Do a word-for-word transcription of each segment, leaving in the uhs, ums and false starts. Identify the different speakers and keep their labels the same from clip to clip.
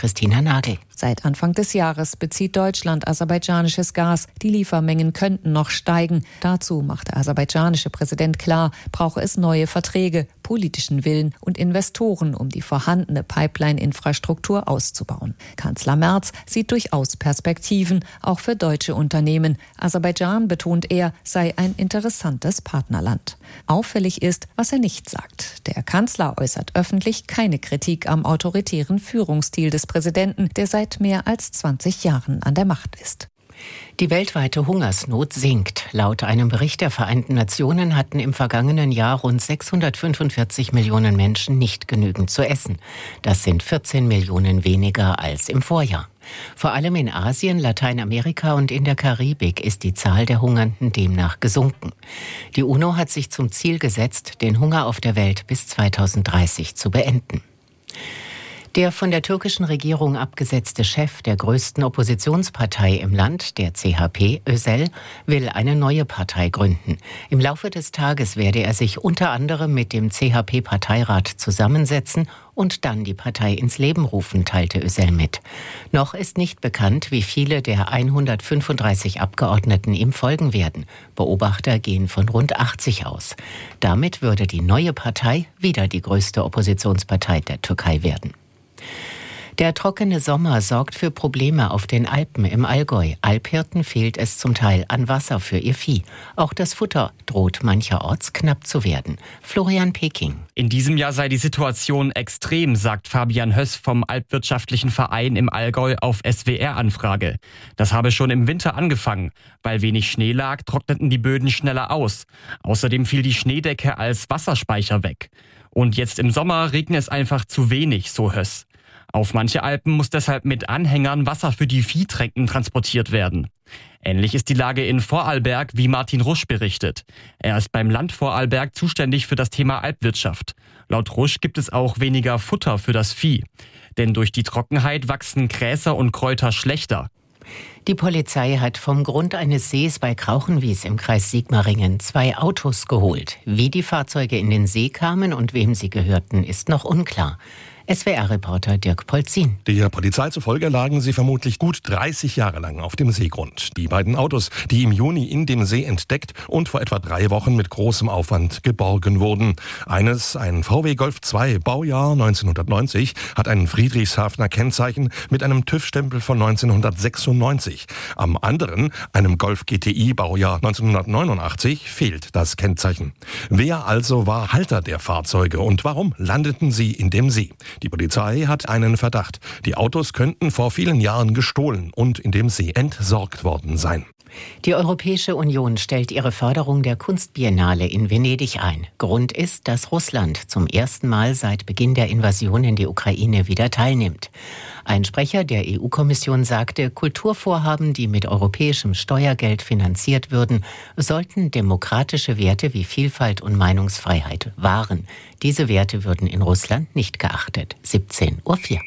Speaker 1: Christina Nagel.
Speaker 2: Seit Anfang des Jahres bezieht Deutschland aserbaidschanisches Gas. Die Liefermengen könnten noch steigen. Dazu macht der aserbaidschanische Präsident klar, brauche es neue Verträge, politischen Willen und Investoren, um die vorhandene Pipeline-Infrastruktur auszubauen. Kanzler Merz sieht durchaus Perspektiven, auch für deutsche Unternehmen. Aserbaidschan, betont er, sei ein interessantes Partnerland. Auffällig ist, was er nicht sagt. Der Kanzler äußert öffentlich keine Kritik am autoritären Führungsstil des Präsidenten, der seit mehr als zwanzig Jahren an der Macht ist.
Speaker 1: Die weltweite Hungersnot sinkt. Laut einem Bericht der Vereinten Nationen hatten im vergangenen Jahr rund sechshundertfünfundvierzig Millionen Menschen nicht genügend zu essen. Das sind vierzehn Millionen weniger als im Vorjahr. Vor allem in Asien, Lateinamerika und in der Karibik ist die Zahl der Hungernden demnach gesunken. Die UNO hat sich zum Ziel gesetzt, den Hunger auf der Welt bis zweitausenddreißig zu beenden. Der von der türkischen Regierung abgesetzte Chef der größten Oppositionspartei im Land, der C H P, Özel, will eine neue Partei gründen. Im Laufe des Tages werde er sich unter anderem mit dem C H P-Parteirat zusammensetzen und dann die Partei ins Leben rufen, teilte Özel mit. Noch ist nicht bekannt, wie viele der hundertfünfunddreißig Abgeordneten ihm folgen werden. Beobachter gehen von rund achtzig aus. Damit würde die neue Partei wieder die größte Oppositionspartei der Türkei werden. Der trockene Sommer sorgt für Probleme auf den Alpen im Allgäu. Alphirten fehlt es zum Teil an Wasser für ihr Vieh. Auch das Futter droht mancherorts knapp zu werden. Florian Peking.
Speaker 3: In diesem Jahr sei die Situation extrem, sagt Fabian Höss vom Alpwirtschaftlichen Verein im Allgäu auf S W R-Anfrage. Das habe schon im Winter angefangen. Weil wenig Schnee lag, trockneten die Böden schneller aus. Außerdem fiel die Schneedecke als Wasserspeicher weg. Und jetzt im Sommer regnet es einfach zu wenig, so Höss. Auf manche Alpen muss deshalb mit Anhängern Wasser für die Viehtränken transportiert werden. Ähnlich ist die Lage in Vorarlberg, wie Martin Rusch berichtet. Er ist beim Land Vorarlberg zuständig für das Thema Alpwirtschaft. Laut Rusch gibt es auch weniger Futter für das Vieh. Denn durch die Trockenheit wachsen Gräser und Kräuter schlechter.
Speaker 1: Die Polizei hat vom Grund eines Sees bei Krauchenwies im Kreis Sigmaringen zwei Autos geholt. Wie die Fahrzeuge in den See kamen und wem sie gehörten, ist noch unklar. S W R-Reporter Dirk Polzin.
Speaker 4: Der Polizei zufolge lagen sie vermutlich gut dreißig Jahre lang auf dem Seegrund. Die beiden Autos, die im Juni in dem See entdeckt und vor etwa drei Wochen mit großem Aufwand geborgen wurden. Eines, ein V W Golf zwei, Baujahr neunzehnhundertneunzig, hat ein Friedrichshafener Kennzeichen mit einem TÜV-Stempel von neunzehnhundertsechsundneunzig. Am anderen, einem Golf G T I, Baujahr neunzehnhundertneunundachtzig, fehlt das Kennzeichen. Wer also war Halter der Fahrzeuge und warum landeten sie in dem See? Die Polizei hat einen Verdacht. Die Autos könnten vor vielen Jahren gestohlen und in dem See entsorgt worden sein.
Speaker 1: Die Europäische Union stellt ihre Förderung der Kunstbiennale in Venedig ein. Grund ist, dass Russland zum ersten Mal seit Beginn der Invasion in die Ukraine wieder teilnimmt. Ein Sprecher der E U-Kommission sagte, Kulturvorhaben, die mit europäischem Steuergeld finanziert würden, sollten demokratische Werte wie Vielfalt und Meinungsfreiheit wahren. Diese Werte würden in Russland nicht geachtet. siebzehn Uhr vier.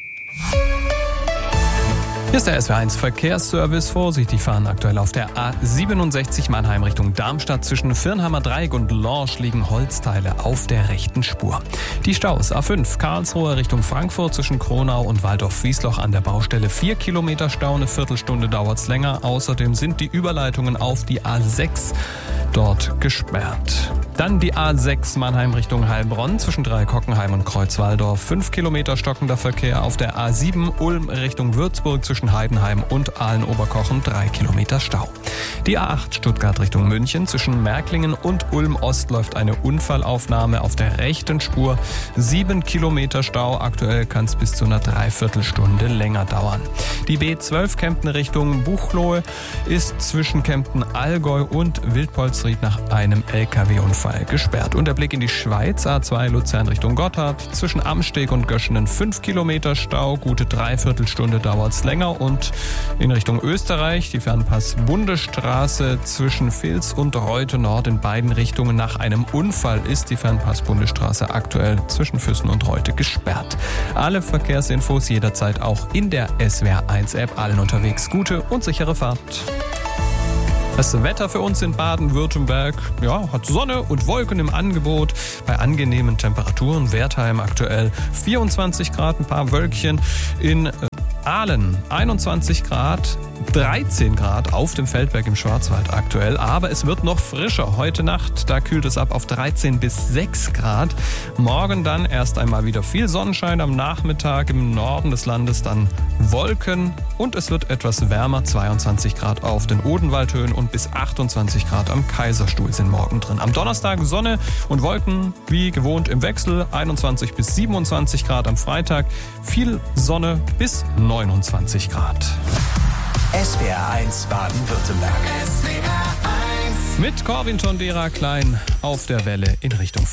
Speaker 5: Hier ist der S W R eins Verkehrsservice. Vorsichtig fahren aktuell auf der A siebenundsechzig Mannheim Richtung Darmstadt. Zwischen Firnheimer Dreieck und Lorsch liegen Holzteile auf der rechten Spur. Die Staus A fünf Karlsruhe Richtung Frankfurt zwischen Kronau und Waldorf-Wiesloch an der Baustelle. Vier Kilometer Stau, eine Viertelstunde dauert's länger. Außerdem sind die Überleitungen auf die A sechs dort gesperrt. Dann die A sechs Mannheim Richtung Heilbronn zwischen Dreieck-Hockenheim und Kreuzwaldorf. Fünf Kilometer stockender Verkehr auf der A sieben Ulm Richtung Würzburg zwischen Heidenheim und Aalen-Oberkochen. Drei Kilometer Stau. Die A acht Stuttgart Richtung München zwischen Märklingen und Ulm-Ost läuft eine Unfallaufnahme auf der rechten Spur. Sieben Kilometer Stau. Aktuell kann es bis zu einer Dreiviertelstunde länger dauern. Die B zwölf Kempten Richtung Buchloe ist zwischen Kempten-Allgäu und Wildpolsried nach einem L K W-Unfall gesperrt. Und der Blick in die Schweiz, A zwei Luzern Richtung Gotthard, zwischen Amsteg und Göschenen fünf Kilometer Stau, gute Dreiviertelstunde dauert es länger. Und in Richtung Österreich, die Fernpass-Bundesstraße zwischen Vils und Reute Nord in beiden Richtungen nach einem Unfall ist die Fernpass-Bundesstraße aktuell zwischen Füssen und Reute gesperrt. Alle Verkehrsinfos jederzeit auch in der S W R eins App. Allen unterwegs gute und sichere Fahrt. Das Wetter für uns in Baden-Württemberg, ja, hat Sonne und Wolken im Angebot bei angenehmen Temperaturen. Wertheim aktuell vierundzwanzig Grad, ein paar Wölkchen. In Aalen einundzwanzig Grad, dreizehn Grad auf dem Feldberg im Schwarzwald aktuell. Aber es wird noch frischer. Heute Nacht, da kühlt es ab auf dreizehn bis sechs Grad. Morgen dann erst einmal wieder viel Sonnenschein, am Nachmittag im Norden des Landes dann Wolken und es wird etwas wärmer, zweiundzwanzig Grad auf den Odenwaldhöhen und bis achtundzwanzig Grad am Kaiserstuhl sind morgen drin. Am Donnerstag Sonne und Wolken wie gewohnt im Wechsel, einundzwanzig bis siebenundzwanzig Grad am Freitag, viel Sonne bis neunundzwanzig Grad.
Speaker 6: S W R eins Baden-Württemberg.
Speaker 5: Mit Corwin Tondera Klein auf der Welle in Richtung